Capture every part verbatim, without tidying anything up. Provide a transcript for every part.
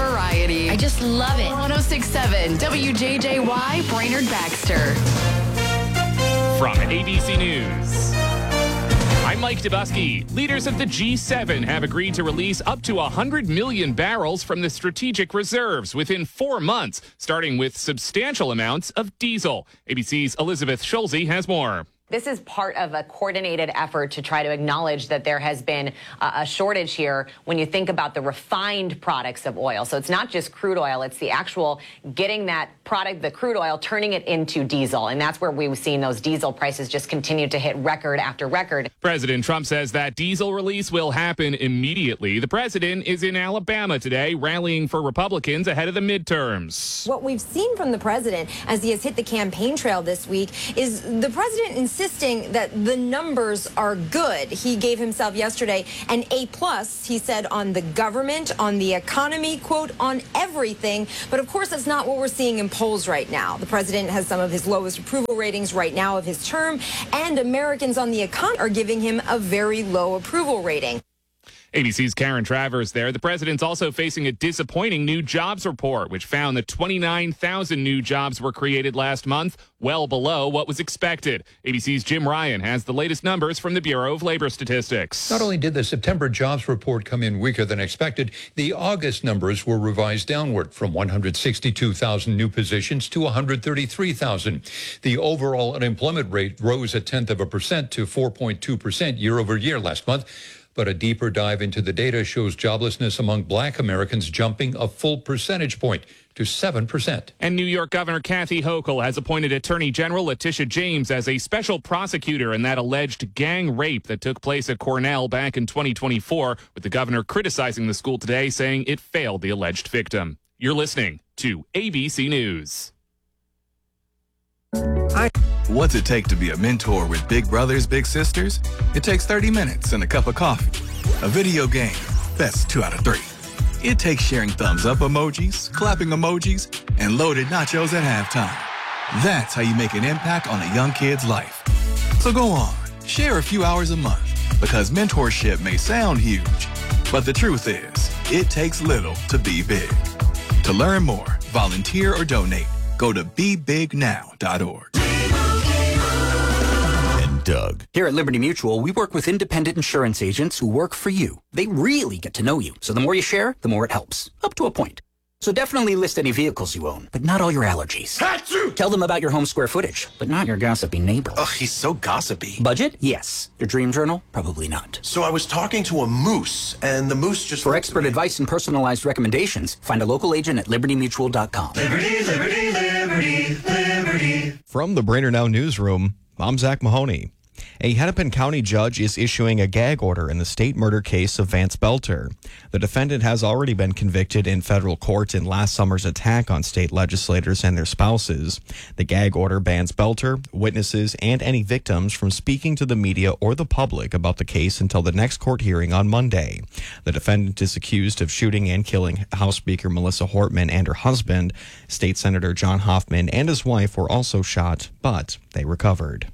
variety. I just love it. one oh six point seven W J J Y, Brainerd Baxter. From A B C News, I'm Mike Dubusky. Leaders of the G seven have agreed to release up to one hundred million barrels from the strategic reserves within four months, starting with substantial amounts of diesel. A B C's Elizabeth Schulze has more. This is part of a coordinated effort to try to acknowledge that there has been a, a shortage here when you think about the refined products of oil. So it's not just crude oil, it's the actual getting that product, the crude oil, turning it into diesel. And that's where we've seen those diesel prices just continue to hit record after record. President Trump says that diesel release will happen immediately. The president is in Alabama today, rallying for Republicans ahead of the midterms. What we've seen from the president as he has hit the campaign trail this week is the president in insisting that the numbers are good. He gave himself yesterday an A plus, he said, on the government, on the economy, quote, on everything. But of course, that's not what we're seeing in polls right now. The president has some of his lowest approval ratings right now of his term, and Americans on the economy are giving him a very low approval rating. A B C's Karen Travers there. The president's also facing a disappointing new jobs report, which found that twenty-nine thousand new jobs were created last month, well below what was expected. A B C's Jim Ryan has the latest numbers from the Bureau of Labor Statistics. Not only did the September jobs report come in weaker than expected, the August numbers were revised downward from one hundred sixty-two thousand new positions to one hundred thirty-three thousand. The overall unemployment rate rose a tenth of a percent to four point two percent year over year last month. But a deeper dive into the data shows joblessness among black Americans jumping a full percentage point to seven percent. And New York Governor Kathy Hochul has appointed Attorney General Letitia James as a special prosecutor in that alleged gang rape that took place at Cornell back in twenty twenty-four, with the governor criticizing the school today, saying it failed the alleged victim. You're listening to A B C News. Hi. What's it take to be a mentor with big brothers, big sisters? It takes thirty minutes and a cup of coffee. A video game, that's two out of three. It takes sharing thumbs up emojis, clapping emojis, and loaded nachos at halftime. That's how you make an impact on a young kid's life. So go on, share a few hours a month, because mentorship may sound huge, but the truth is, it takes little to be big. To learn more, volunteer, or donate, go to be big now dot org. Doug. Here at Liberty Mutual, we work with independent insurance agents who work for you. They really get to know you. So the more you share, the more it helps. Up to a point. So definitely list any vehicles you own, but not all your allergies. Achoo! Tell them about your home square footage, but not your gossipy neighbor. Ugh, he's so gossipy. Budget? Yes. Your dream journal? Probably not. So I was talking to a moose, and the moose just... For expert advice and personalized recommendations, find a local agent at liberty mutual dot com. Liberty, liberty, liberty, liberty. From the Brainerd Now newsroom, I'm Zach Mahoney. A Hennepin County judge is issuing a gag order in the state murder case of Vance Belter. The defendant has already been convicted in federal court in last summer's attack on state legislators and their spouses. The gag order bans Belter, witnesses, and any victims from speaking to the media or the public about the case until the next court hearing on Monday. The defendant is accused of shooting and killing House Speaker Melissa Hortman and her husband. State Senator John Hoffman and his wife were also shot, but they recovered.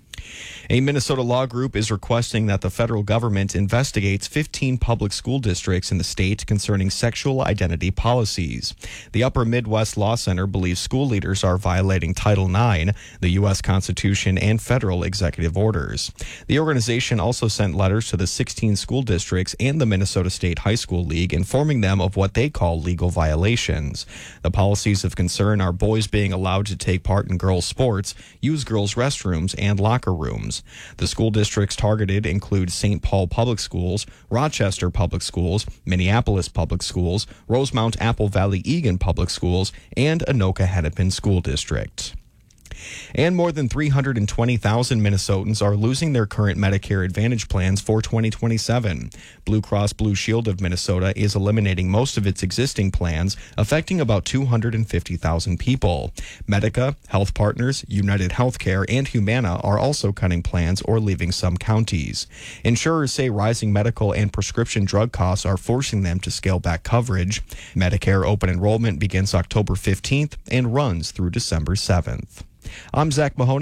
A Minnesota law group is requesting that the federal government investigates fifteen public school districts in the state concerning sexual identity policies. The Upper Midwest Law Center believes school leaders are violating Title nine, the U S Constitution, and federal executive orders. The organization also sent letters to the sixteen school districts and the Minnesota State High School League informing them of what they call legal violations. The policies of concern are boys being allowed to take part in girls' sports, use girls' restrooms, and locker rooms. The school districts targeted include Saint Paul Public Schools, Rochester Public Schools, Minneapolis Public Schools, Rosemount Apple Valley Egan Public Schools, and Anoka Hennepin School District. And more than three hundred twenty thousand Minnesotans are losing their current Medicare Advantage plans for twenty twenty-seven. Blue Cross Blue Shield of Minnesota is eliminating most of its existing plans, affecting about two hundred fifty thousand people. Medica, Health Partners, United Healthcare, and Humana are also cutting plans or leaving some counties. Insurers say rising medical and prescription drug costs are forcing them to scale back coverage. Medicare open enrollment begins October fifteenth and runs through December seventh. I'm Zach Mahoney.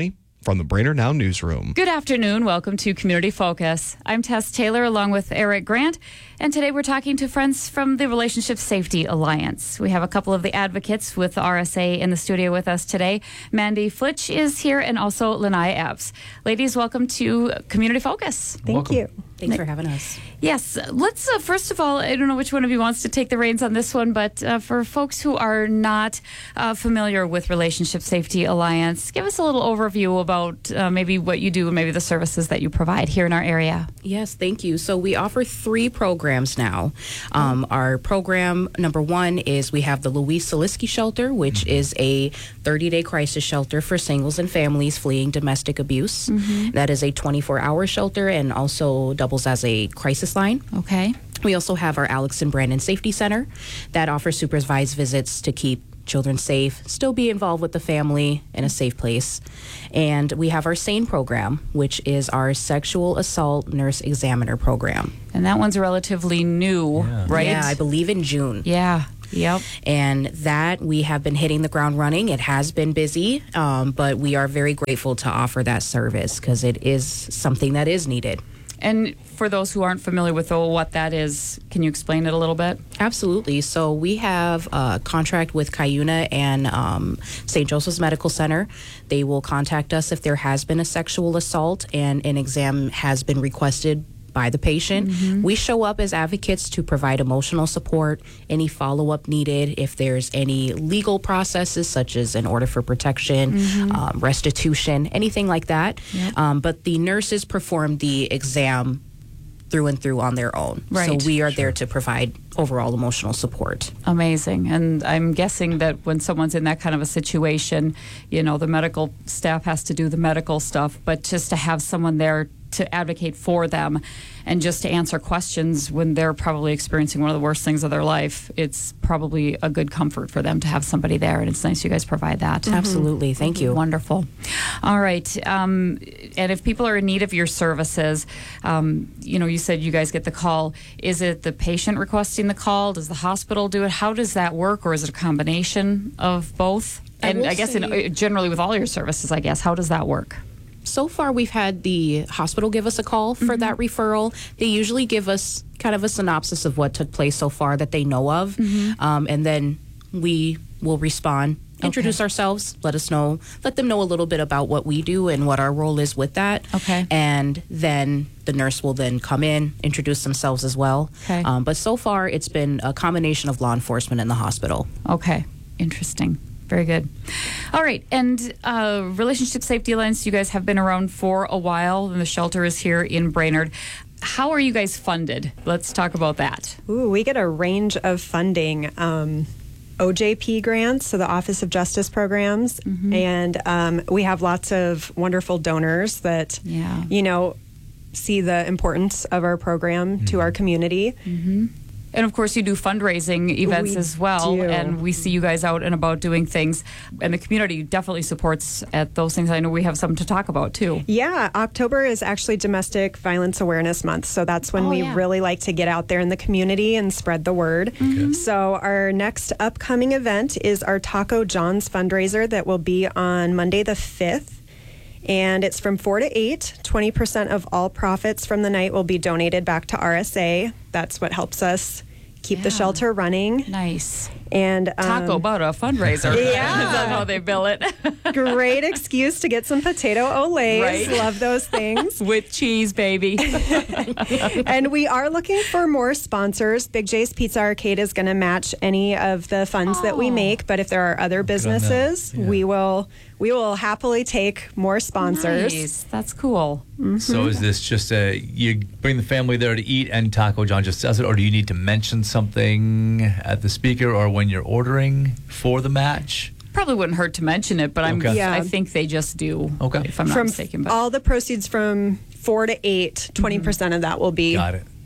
From the Brainerd Now Newsroom. Good afternoon. Welcome to Community Focus. I'm Tess Taylor along with Eric Grant, and today we're talking to friends from the Relationship Safety Alliance. We have a couple of the advocates with R S A in the studio with us today. Mandy Flitch is here and also Lanai Epps. Ladies, welcome to Community Focus. Thank welcome. you. Thanks for having us. Yes. Let's, uh, first of all, I don't know which one of you wants to take the reins on this one, but uh, for folks who are not uh, familiar with Relationship Safety Alliance, give us a little overview about uh, maybe what you do and maybe the services that you provide here in our area. Yes, thank you. So we offer three programs now. Um, our program number one is we have the Louise Saliski Shelter, which is a thirty-day crisis shelter for singles and families fleeing domestic abuse. Mm-hmm. That is a twenty-four hour shelter and also doubles as a crisis line. Okay. We also have our Alex and Brandon Safety Center that offers supervised visits to keep children safe, still be involved with the family in a safe place. And we have our SANE program, which is our Sexual Assault Nurse Examiner program. And that one's relatively new, yeah. right? Yeah, I believe in June. Yeah. Yep. And that we have been hitting the ground running. It has been busy, um, but we are very grateful to offer that service because it is something that is needed. And for those who aren't familiar with oh, what that is, can you explain it a little bit? Absolutely. So we have a contract with Cuyuna and um, Saint Joseph's Medical Center. They will contact us if there has been a sexual assault and an exam has been requested by the patient. Mm-hmm. We show up as advocates to provide emotional support, any follow-up needed, if there's any legal processes such as an order for protection, mm-hmm. um, restitution, anything like that. Yep. Um, but the nurses perform the exam through and through on their own. Right. So we are sure. there to provide overall emotional support. Amazing. And I'm guessing that when someone's in that kind of a situation, you know, the medical staff has to do the medical stuff, but just to have someone there to advocate for them and just to answer questions when they're probably experiencing one of the worst things of their life, it's probably a good comfort for them to have somebody there, and it's nice you guys provide that. Mm-hmm. Absolutely. Thank you. Wonderful. All right. Um, and if people are in need of your services, um, you know, you said you guys get the call. Is it the patient requesting the call? Does the hospital do it? How does that work, or is it a combination of both? I and I guess in, generally with all your services, I guess, how does that work? So far, we've had the hospital give us a call for mm-hmm. that referral. They usually give us kind of a synopsis of what took place so far that they know of. Mm-hmm. Um, and then we will respond, introduce okay. ourselves, let us know, let them know a little bit about what we do and what our role is with that. Okay. And then the nurse will then come in, introduce themselves as well. Okay. Um, but so far, it's been a combination of law enforcement and the hospital. Okay. Interesting. Very good. All right. And uh, Relationship Safety Alliance, you guys have been around for a while, and the shelter is here in Brainerd. How are you guys funded? Let's talk about that. Ooh, we get a range of funding. Um, O J P grants, so the Office of Justice Programs, mm-hmm. and um, we have lots of wonderful donors that, yeah. you know, see the importance of our program mm-hmm. to our community. Mm-hmm. And of course, you do fundraising events we as well, do. And we see you guys out and about doing things. And the community definitely supports at those things. I know we have something to talk about too. Yeah, October is actually Domestic Violence Awareness Month, so that's when oh, we yeah. really like to get out there in the community and spread the word. Mm-hmm. So our next upcoming event is our Taco John's fundraiser that will be on Monday the fifth. And it's from four to eight. twenty percent of all profits from the night will be donated back to R S A. That's what helps us keep yeah. the shelter running. Nice. And um, Taco butter fundraiser. Yeah. Is that how they bill it? Great excuse to get some potato olays. Right. Love those things. With cheese, baby. And we are looking for more sponsors. Big J's Pizza Arcade is going to match any of the funds oh. that we make. But if there are other businesses, yeah. we will we will happily take more sponsors. Nice. That's cool. Mm-hmm. So is this just a, you bring the family there to eat and Taco John just does it, or do you need to mention something at the speaker or when you're ordering for the match? Probably wouldn't hurt to mention it, but I'm, okay. yeah. I think they just do, okay. if I'm not from mistaken. But. All the proceeds from four to eight, twenty percent mm-hmm. of that will be Got it.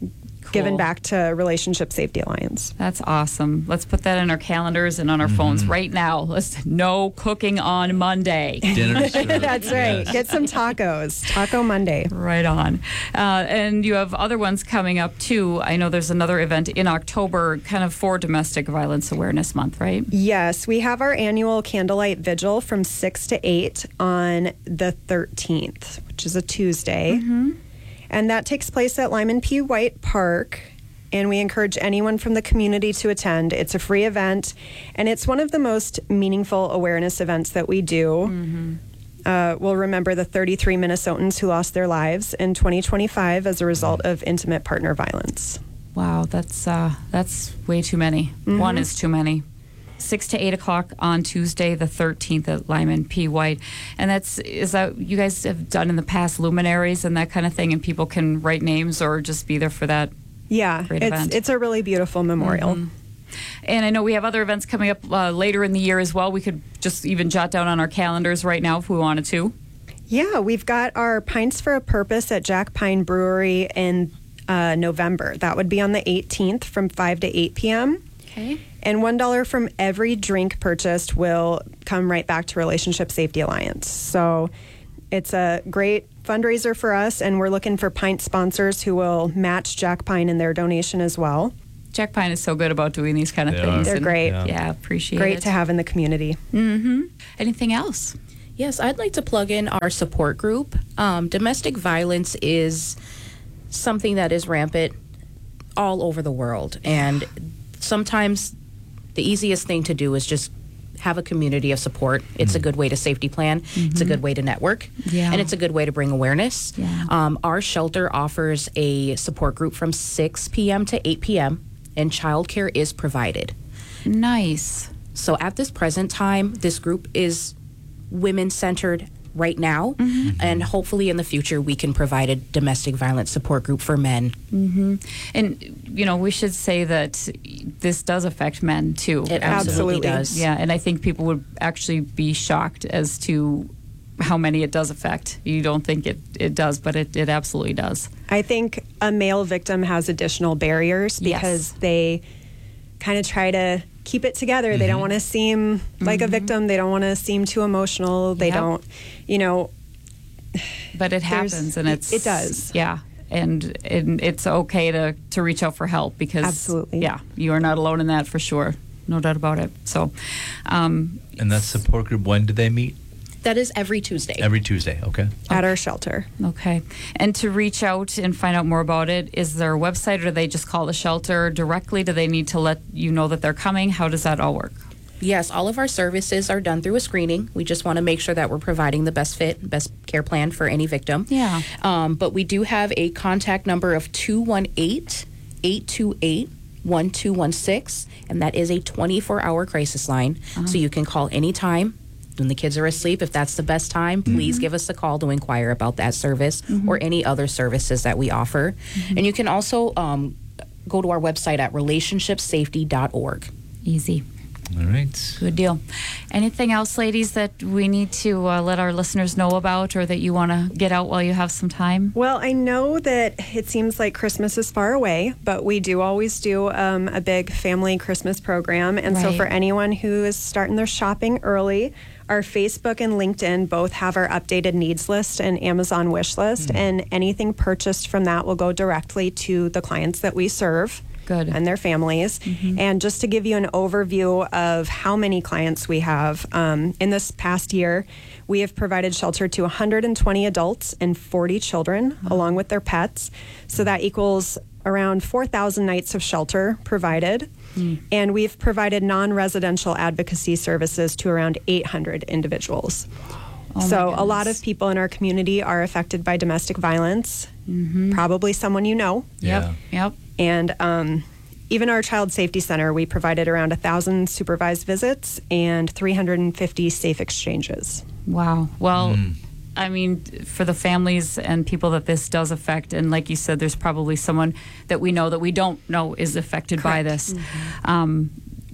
given back to Relationship Safety Alliance. That's awesome. Let's put that in our calendars and on our mm-hmm. phones right now. Let's no cooking on Monday. Dinner. That's right. Yes. Get some tacos. Taco Monday. Right on. Uh, and you have other ones coming up too. I know there's another event in October, kind of for Domestic Violence Awareness Month, right? Yes, we have our annual candlelight vigil from six to eight on the thirteenth, which is a Tuesday. Mm-hmm. And that takes place at Lyman P. White Park. And we encourage anyone from the community to attend. It's a free event, and it's one of the most meaningful awareness events that we do. Mm-hmm. Uh, we'll remember the thirty-three Minnesotans who lost their lives in twenty twenty-five as a result of intimate partner violence. Wow, that's uh, that's way too many. Mm-hmm. One is too many. Six to eight o'clock on Tuesday, the thirteenth at Lyman P. White, and that's is that you guys have done in the past luminaries and that kind of thing, and people can write names or just be there for that. Yeah, great it's event. It's a really beautiful memorial. Mm-hmm. And I know we have other events coming up uh, later in the year as well. We could just even jot down on our calendars right now if we wanted to. Yeah, we've got our Pints for a Purpose at Jack Pine Brewery in uh, November. That would be on the eighteenth from five to eight p.m. Okay. And one dollar from every drink purchased will come right back to Relationship Safety Alliance. So it's a great fundraiser for us, and we're looking for pint sponsors who will match Jack Pine in their donation as well. Jack Pine is so good about doing these kind of they things. They're and, great. Yeah, yeah appreciate great it. Great to have in the community. Mm-hmm. Anything else? Yes, I'd like to plug in our support group. Um, domestic violence is something that is rampant all over the world, and sometimes the easiest thing to do is just have a community of support. It's mm-hmm. a good way to safety plan. Mm-hmm. It's a good way to network. Yeah. And it's a good way to bring awareness. Yeah. Um, our shelter offers a support group from six p.m. to eight p.m. and childcare is provided. Nice. So at this present time, this group is women-centered right now, mm-hmm. and hopefully in the future we can provide a domestic violence support group for men. Mm-hmm. And, you know, we should say that this does affect men, too. It absolutely does. Yeah, and I think people would actually be shocked as to how many it does affect. You don't think it, it does, but it, it absolutely does. I think a male victim has additional barriers because yes. they kind of try to keep it together. Mm-hmm. They don't want to seem like mm-hmm. a victim. They don't want to seem too emotional. They yep. don't, you know. But it happens, and it's it does. Yeah, and and it's okay to to reach out for help because absolutely, yeah, you are not alone in that for sure. No doubt about it. So, um, and that support group, when do they meet? That is every Tuesday. Every Tuesday, okay. At our shelter. Okay. And to reach out and find out more about it, is there a website, or do they just call the shelter directly? Do they need to let you know that they're coming? How does that all work? Yes, all of our services are done through a screening. We just want to make sure that we're providing the best fit, best care plan for any victim. Yeah. Um, but we do have a contact number of two one eight, eight two eight, one two one six, and that is a twenty-four hour crisis line. Uh-huh. So you can call anytime. When the kids are asleep, if that's the best time, please mm-hmm. give us a call to inquire about that service mm-hmm. or any other services that we offer. Mm-hmm. And you can also um, go to our website at relationship safety dot org. Easy. All right. Good deal. Anything else, ladies, that we need to uh, let our listeners know about, or that you want to get out while you have some time? Well, I know that it seems like Christmas is far away, but we do always do um, a big family Christmas program. And right. so for anyone who is starting their shopping early, our Facebook and LinkedIn both have our updated needs list and Amazon wish list, mm-hmm. and anything purchased from that will go directly to the clients that we serve. Good. And their families. Mm-hmm. And just to give you an overview of how many clients we have, um, in this past year, we have provided shelter to one hundred twenty adults and forty children, oh. along with their pets. So that equals around four thousand nights of shelter provided. Mm. And we've provided non-residential advocacy services to around eight hundred individuals. Oh so a lot of people in our community are affected by domestic violence, mm-hmm. probably someone you know. Yep, yeah. yep. And um, even our Child Safety Center, we provided around one thousand supervised visits and three hundred fifty safe exchanges. Wow. Well, mm. I mean, for the families and people that this does affect, and like you said, there's probably someone that we know that we don't know is affected Correct. by this. Mm-hmm. Um,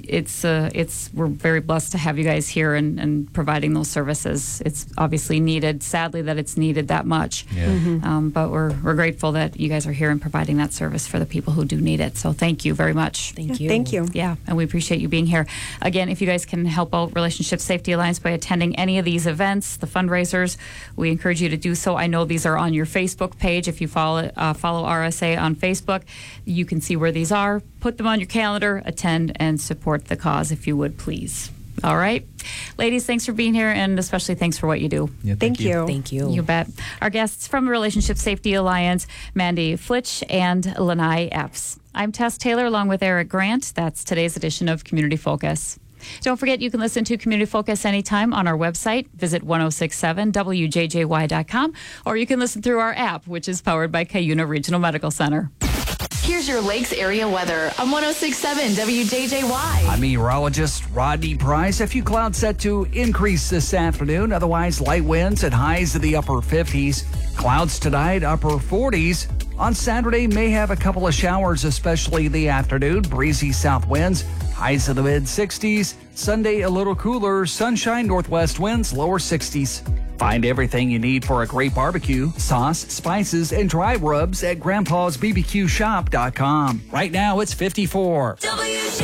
it's uh, it's we're very blessed to have you guys here and, and providing those services. It's obviously needed. Sadly, that it's needed that much. Yeah. Mm-hmm. Um, but we're we're grateful that you guys are here and providing that service for the people who do need it. So thank you very much. Thank you. Thank you. Yeah, and we appreciate you being here. Again, if you guys can help out Relationship Safety Alliance by attending any of these events, the fundraisers, we encourage you to do so. I know these are on your Facebook page. If you follow uh, follow R S A on Facebook, you can see where these are. Put them on your calendar, attend, and support the cause if you would, please. All right. Ladies, thanks for being here, and especially thanks for what you do. Yeah, Thank you. Thank you. You bet. Our guests from the Relationship Safety Alliance, Mandy Flitch and Lanai Epps. I'm Tess Taylor along with Eric Grant. That's today's edition of Community Focus. Don't forget you can listen to Community Focus anytime on our website. Visit ten sixty-seven W J J Y dot com, or you can listen through our app, which is powered by Cuyuna Regional Medical Center. Here's your Lakes area weather on ten sixty-seven W J J Y. I'm meteorologist Rodney Price. A few clouds set to increase this afternoon. Otherwise, light winds and highs in the upper fifties. Clouds tonight, upper forties. On Saturday, may have a couple of showers, especially in the afternoon. Breezy south winds. Highs in the mid sixties. Sunday, a little cooler. Sunshine, northwest winds, lower sixties. Find everything you need for a great barbecue, sauce, spices, and dry rubs at grandpa's b b q shop dot com. Right now, it's fifty-four. W J